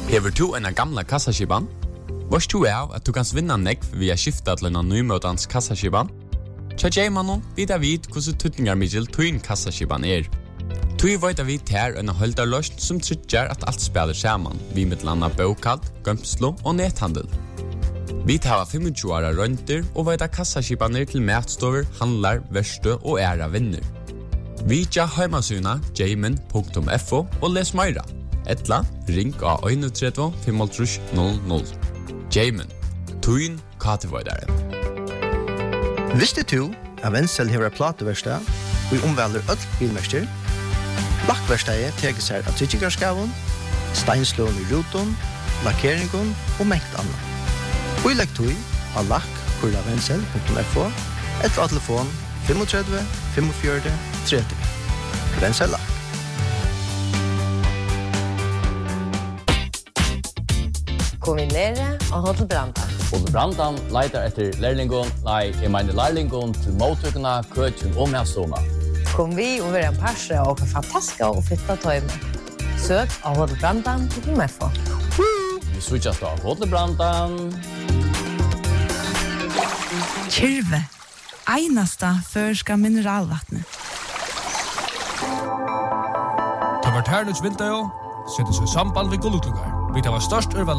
Hever du en gamla kassaskipan? Vars du at du kan vinna nekv via skifta til en nymøtans kassaskipan? Tja Jaymanon vidar vid hvordan tutningar middel tuin kassaskipan Tui veit vi ter en holdarløst som tryggjar at alt spiller saman, vi med landa bokad, gømslo og nethandel. Vi tar 25 åra rønter og veit kassaskipaner til matstover, handlar, verste og æra vinner. Vi tja heimasuna jayman.fo og les meira. Etla, ring av 31 55 00. Jayman, tuin katevoidare. Visste du at Wenzel hever plateverstad og omvelder öll bilmester? Lakkverstadet teker seg av tryggikarskaven, steinslån i ruton, lakkeringen og mengt annet. Og i lekktøy av lakk.wenzel.fo etter av telefon 35 45 30. Wenzel Lakk. Kombinere og Hotel Brandan. Hotel Brandan leitar etter lærlingon, lærlingon til mottøkene, køkken og medstående. Kom vi og være en parse og fantastiske og fitta tøyme. Søk av Hotel Brandan til Mefo. Vi switchas av Hotel Brandan. Kyrve. Einasta førska mineralvattnet. Ta vart hernuts vinter jo, settes i samband ved Golutugar. Vi tar var størst